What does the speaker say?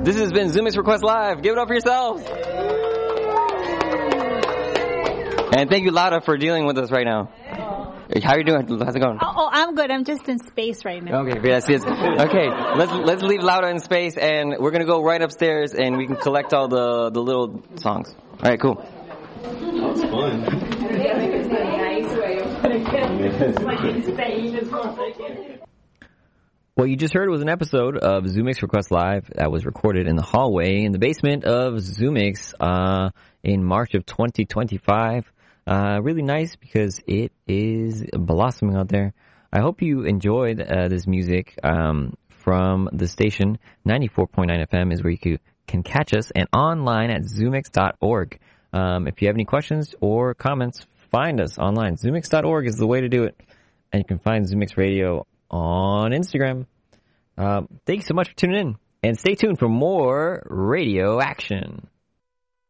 This has been ZoomX Request Live. Give it up for yourselves. And thank you, Laura, for dealing with us right now. How are you doing? How's it going? Oh, I'm good. I'm just in space right now. Okay, yes. Okay, let's leave Laura in space, and we're gonna go right upstairs, and we can collect all the little songs. All right, cool. That was fun. What you just heard was an episode of ZoomX Request Live that was recorded in the hallway in the basement of ZoomX in March of 2025. Really nice because it is blossoming out there. I hope you enjoyed this music from the station. 94.9 FM is where you can catch us, and online at zoomx.org. If you have any questions or comments, find us online. Zoomx.org is the way to do it. And you can find ZoomX Radio on Instagram. Thank you so much for tuning in, and stay tuned for more radio action.